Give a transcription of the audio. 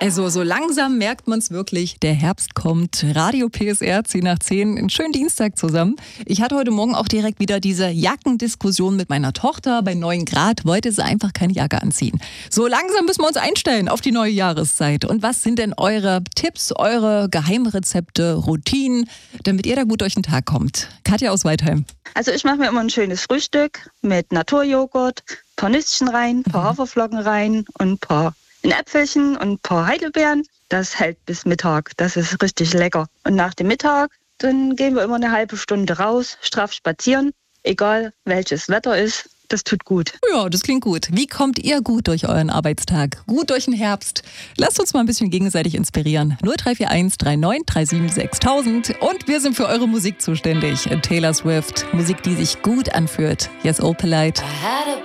Also so langsam merkt man es wirklich, der Herbst kommt. Radio PSR 10 nach 10, einen schönen Dienstag zusammen. Ich hatte heute Morgen auch direkt wieder diese Jackendiskussion mit meiner Tochter. Bei 9 Grad wollte sie einfach keine Jacke anziehen. So langsam müssen wir uns einstellen auf die neue Jahreszeit. Und was sind denn eure Tipps, eure Geheimrezepte, Routinen, damit ihr da gut durch den Tag kommt? Katja aus Weidheim. Also ich mache mir immer ein schönes Frühstück mit Naturjoghurt, ein paar Nüsschen rein, ein paar Haferflocken rein und ein Äpfelchen und ein paar Heidelbeeren. Das hält bis Mittag. Das ist richtig lecker. Und nach dem Mittag, dann gehen wir immer eine halbe Stunde raus, straff spazieren. Egal welches Wetter ist, das tut gut. Ja, das klingt gut. Wie kommt ihr gut durch euren Arbeitstag? Gut durch den Herbst? Lasst uns mal ein bisschen gegenseitig inspirieren. 0341 39 37 6000. Und wir sind für eure Musik zuständig. Taylor Swift. Musik, die sich gut anfühlt. Yes, Opalite.